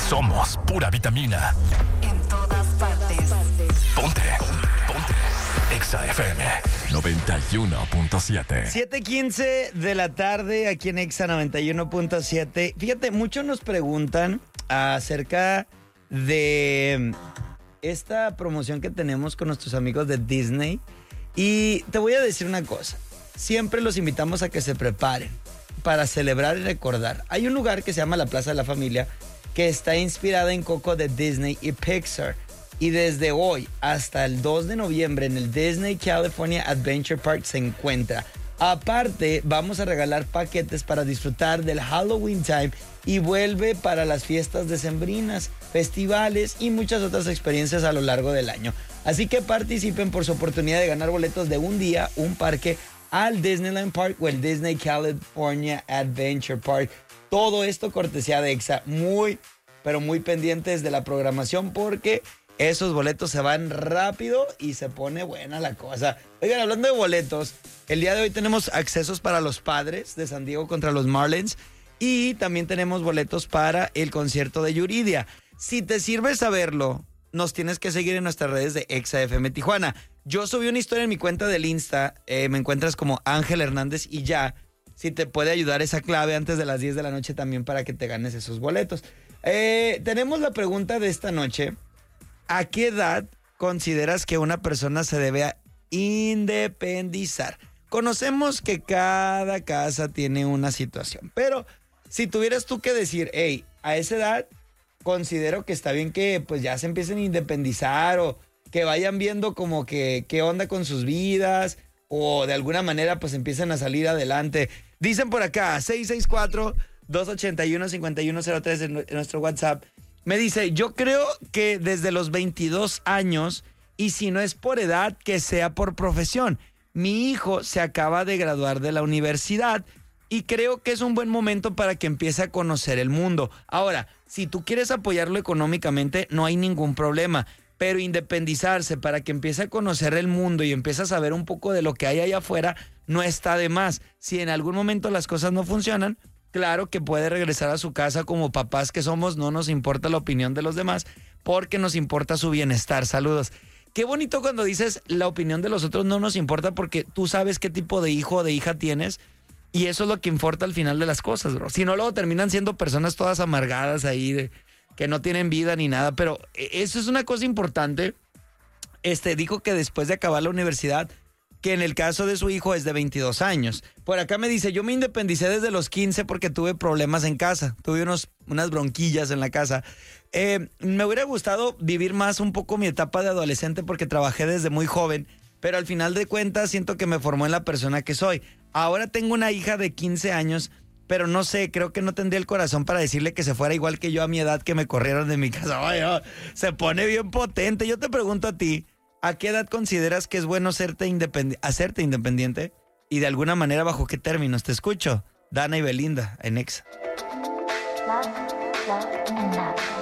Somos pura vitamina. En todas partes. Ponte. Exa FM 91.7. 7:15 de la tarde aquí en Exa 91.7. Fíjate, muchos nos preguntan acerca de esta promoción que tenemos con nuestros amigos de Disney. Y te voy a decir una cosa. Siempre los invitamos a que se preparen para celebrar y recordar. Hay un lugar que se llama la Plaza de la Familia que está inspirada en Coco de Disney y Pixar. Y desde hoy hasta el 2 de noviembre en el Disney California Adventure Park se encuentra. Aparte, vamos a regalar paquetes para disfrutar del Halloween Time y vuelve para las fiestas decembrinas, festivales y muchas otras experiencias a lo largo del año. Así que participen por su oportunidad de ganar boletos de un día, un parque al Disneyland Park o el Disney California Adventure Park. Todo esto cortesía de Exa. Muy, pero muy pendientes de la programación porque esos boletos se van rápido y se pone buena la cosa. Oigan, hablando de boletos, el día de hoy tenemos accesos para los Padres de San Diego contra los Marlins y también tenemos boletos para el concierto de Yuridia. Si te sirve saberlo, nos tienes que seguir en nuestras redes de Exa FM Tijuana. Yo subí una historia en mi cuenta del Insta, me encuentras como Ángel Hernández y ya. Si te puede ayudar esa clave antes de las 10 de la noche también para que te ganes esos boletos. Tenemos la pregunta de esta noche. ¿A qué edad consideras que una persona se debe independizar? Conocemos que cada casa tiene una situación, pero si tuvieras tú que decir, hey, a esa edad considero que está bien que pues ya se empiecen a independizar o que vayan viendo como que qué onda con sus vidas o de alguna manera pues empiecen a salir adelante. Dicen por acá, 664-281-5103 en nuestro WhatsApp. Me dice, yo creo que desde los 22 años, y si no es por edad, que sea por profesión. Mi hijo se acaba de graduar de la universidad y creo que es un buen momento para que empiece a conocer el mundo. Ahora, si tú quieres apoyarlo económicamente, no hay ningún problema, pero independizarse para que empiece a conocer el mundo y empiece a saber un poco de lo que hay allá afuera, no está de más. Si en algún momento las cosas no funcionan, claro que puede regresar a su casa como papás que somos, no nos importa la opinión de los demás, porque nos importa su bienestar. Saludos. Qué bonito cuando dices la opinión de los otros no nos importa porque tú sabes qué tipo de hijo o de hija tienes y eso es lo que importa al final de las cosas, bro. Si no, luego terminan siendo personas todas amargadas ahí, que no tienen vida ni nada, pero eso es una cosa importante. Dijo que después de acabar la universidad, que en el caso de su hijo es de 22 años. Por acá me dice, yo me independicé desde los 15 porque tuve problemas en casa. Tuve unas bronquillas en la casa. Me hubiera gustado vivir más un poco mi etapa de adolescente porque trabajé desde muy joven, pero al final de cuentas siento que me formó en la persona que soy. Ahora tengo una hija de 15 años, pero no sé, creo que no tendría el corazón para decirle que se fuera igual que yo a mi edad que me corrieron de mi casa. Ay, oh, se pone bien potente. Yo te pregunto a ti, ¿a qué edad consideras que es bueno hacerte independiente? Y de alguna manera, ¿bajo qué términos? Te escucho. Dana y Belinda en Exa.